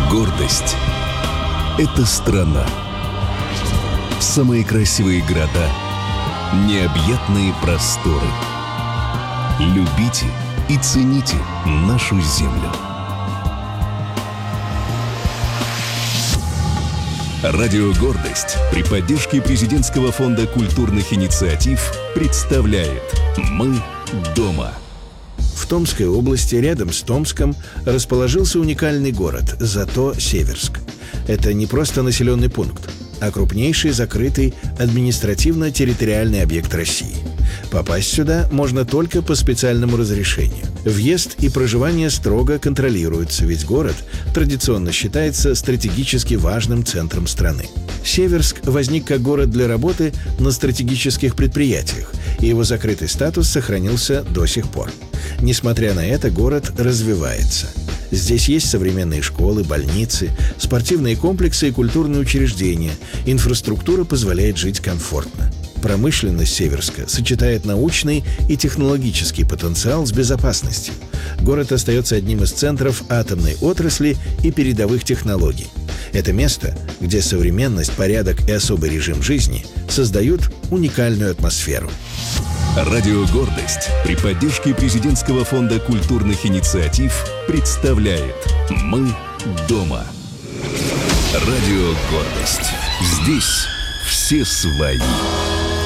Гордость – это страна. Самые красивые города, необъятные просторы. Любите и цените нашу землю. Радио «Гордость» при поддержке Президентского фонда культурных инициатив представляет «Мы дома». В Томской области, рядом с Томском, расположился уникальный город Зато-Северск. Это не просто населенный пункт, а крупнейший закрытый административно-территориальный объект России. Попасть сюда можно только по специальному разрешению. Въезд и проживание строго контролируются, ведь город традиционно считается стратегически важным центром страны. Северск возник как город для работы на стратегических предприятиях, и его закрытый статус сохранился до сих пор. Несмотря на это, город развивается. Здесь есть современные школы, больницы, спортивные комплексы и культурные учреждения. Инфраструктура позволяет жить комфортно. Промышленность Северска сочетает научный и технологический потенциал с безопасностью. Город остается одним из центров атомной отрасли и передовых технологий. Это место, где современность, порядок и особый режим жизни создают уникальную атмосферу. Радио «Гордость» при поддержке Президентского фонда культурных инициатив представляет «Мы дома». Радио «Гордость». Здесь все свои.